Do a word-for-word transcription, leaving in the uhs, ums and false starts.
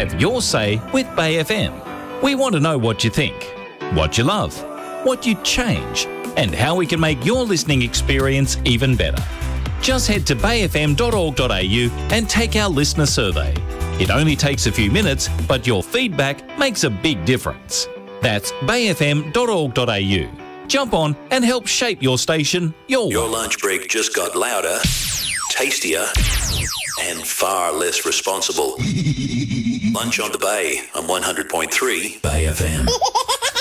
Have your say with Bay F M. We want to know what you think, what you love, what you'd change, and how we can make your listening experience even better. Just head to bay f m dot org dot a u and take our listener survey. It only takes a few minutes, but your feedback makes a big difference. That's bay f m dot org dot a u. Jump on and help shape your station your way. Your lunch break just got louder, tastier, and far less responsible. Lunch on the Bay on one hundred point three Bay F M.